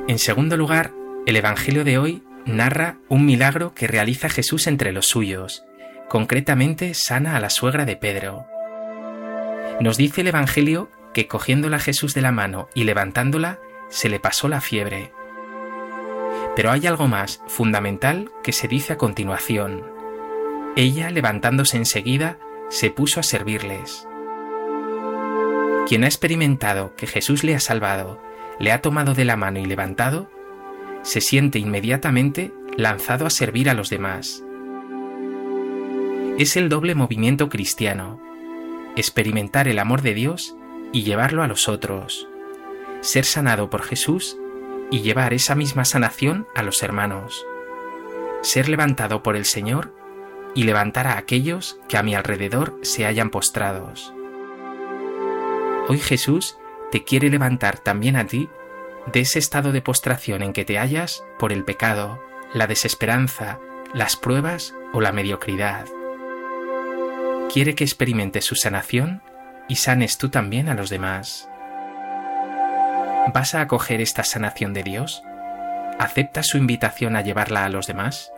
En segundo lugar, el Evangelio de hoy narra un milagro que realiza Jesús entre los suyos. Concretamente, sana a la suegra de Pedro. Nos dice el Evangelio que cogiéndola Jesús de la mano y levantándola, se le pasó la fiebre. Pero hay algo más fundamental que se dice a continuación. Ella, levantándose enseguida, se puso a servirles. Quien ha experimentado que Jesús le ha salvado, le ha tomado de la mano y levantado, se siente inmediatamente lanzado a servir a los demás. Es el doble movimiento cristiano: experimentar el amor de Dios y llevarlo a los otros, ser sanado por Jesús y llevar esa misma sanación a los hermanos, ser levantado por el Señor y levantar a aquellos que a mi alrededor se hallan postrados. Hoy Jesús te quiere levantar también a ti de ese estado de postración en que te hallas por el pecado, la desesperanza, las pruebas o la mediocridad. Quiere que experimentes su sanación y sanes tú también a los demás. ¿Vas a acoger esta sanación de Dios? ¿Aceptas su invitación a llevarla a los demás?